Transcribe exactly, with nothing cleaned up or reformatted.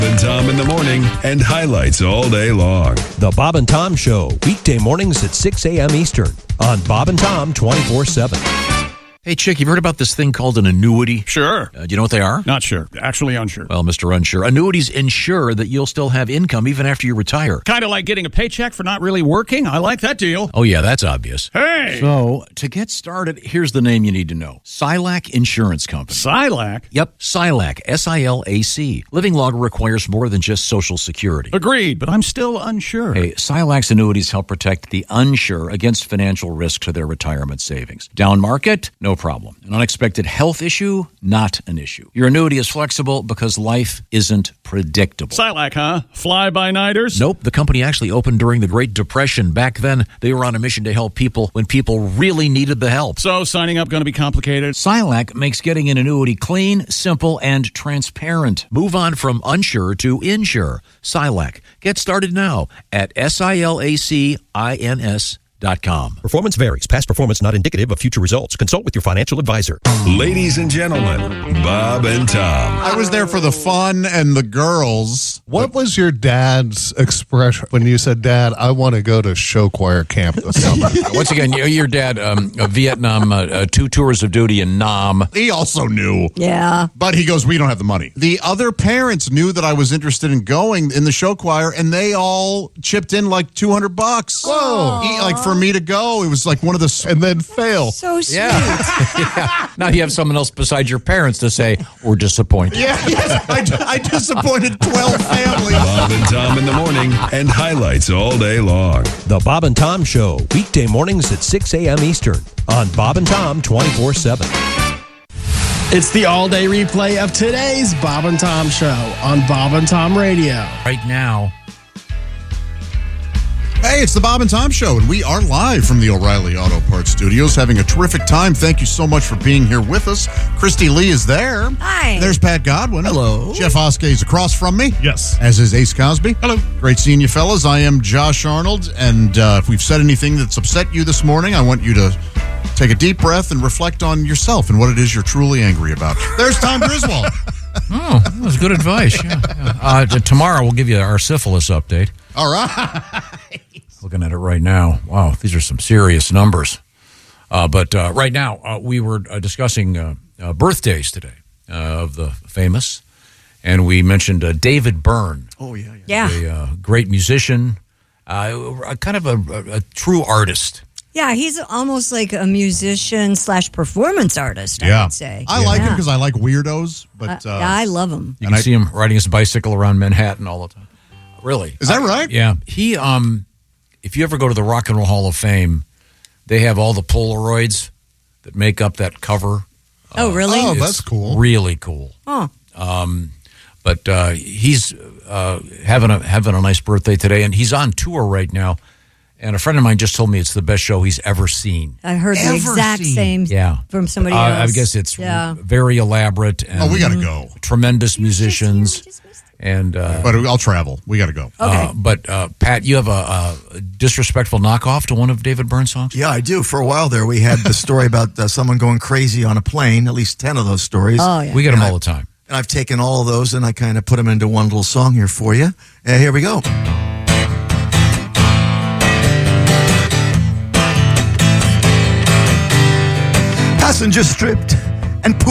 And Tom in the morning and highlights all day long. The Bob and Tom Show, weekday mornings at six a.m. Eastern on Bob and Tom twenty-four seven. Hey, Chick, you've heard about this thing called an annuity? Sure. Uh, do you know what they are? Not sure. Actually unsure. Well, Mister Unsure, annuities ensure that you'll still have income even after you retire. Kind of like getting a paycheck for not really working. I like that deal. Oh, yeah, that's obvious. Hey! So, to get started, here's the name you need to know. Silac Insurance Company. Silac? Yep, Silac, S I L A C. Living law requires more than just Social Security. Agreed, but I'm still unsure. Hey, Silac's annuities help protect the unsure against financial risk to their retirement savings. Down market? No problem. An unexpected health issue? Not an issue. Your annuity is flexible because life isn't predictable. Silac, huh? Fly-by-nighters? Nope. The company actually opened during the Great Depression. Back then, they were on a mission to help people when people really needed the help. So signing up going to be complicated? Silac makes getting an annuity clean, simple, and transparent. Move on from unsure to insure. Silac. Get started now at S I L A C I N S dot com. Performance varies. Past performance not indicative of future results. Consult with your financial advisor. Ladies and gentlemen, Bob and Tom. I was there for the fun and the girls. What was your dad's expression when you said, Dad, I want to go to show choir camp this summer? Once again, your, your dad, um, uh, Vietnam, uh, uh, two tours of duty in Nam. He also knew. Yeah. But he goes, we don't have the money. The other parents knew that I was interested in going in the show choir, and they all chipped in like two hundred bucks. Whoa. He, like for me to go, it was like one of the... And then fail. So sweet. yeah. Now you have someone else besides your parents to say, we're disappointed. Yeah, yes, I, I disappointed twelve families. Bob and Tom in the morning and highlights all day long. The Bob and Tom Show, weekday mornings at six a.m. Eastern on Bob and Tom twenty-four seven. It's the all-day replay of today's Bob and Tom Show on Bob and Tom Radio. Right now, Hey, it's the Bob and Tom Show, and we are live from the O'Reilly Auto Parts Studios, having a terrific time. Thank you so much for being here with us. Christy Lee is there. Hi. There's Pat Godwin. Hello. Jeff Oskey is across from me. Yes. As is Ace Cosby. Hello. Great seeing you, fellas. I am Josh Arnold, and uh, if we've said anything that's upset you this morning, I want you to take a deep breath and reflect on yourself and what it is you're truly angry about. There's Tom Griswold. oh, that was good advice. Yeah. Yeah. Uh, t- tomorrow we'll give you our syphilis update. All right. Looking at it right now. Wow, these are some serious numbers. Uh, but uh, right now, uh, we were uh, discussing uh, uh, birthdays today uh, of the famous, and we mentioned uh, David Byrne. Oh, yeah, yeah. Yeah. A uh, great musician, uh, kind of a, a, a true artist. Yeah, he's almost like a musician slash performance artist, I Yeah. would say. I like yeah. him because I like weirdos, but... Uh, Uh, yeah, I love him. You And can I- see him riding his bicycle around Manhattan all the time. Really. Is that right? Yeah. He, um, if you ever go to the Rock and Roll Hall of Fame, they have all the Polaroids that make up that cover. Oh, really? Oh, It's that's cool. Really cool. Oh. Um, but uh, he's uh, having a having a nice birthday today, and he's on tour right now. And a friend of mine just told me it's the best show he's ever seen. I heard the Ever exact seen. same Yeah. from somebody Uh, else. I guess it's yeah. very elaborate. And Oh, we got to go. tremendous musicians. And uh, But I'll travel. We got to go. Okay. uh, but uh, Pat, you have a, a disrespectful knockoff to one of David Byrne's songs? Yeah, I do. For a while there, we had the story about uh, someone going crazy on a plane, at least ten of those stories. Oh, yeah. We get them And all I- the time. And I've taken all of those and I kind of put them into one little song here for you. Uh, here we go. Passengers stripped and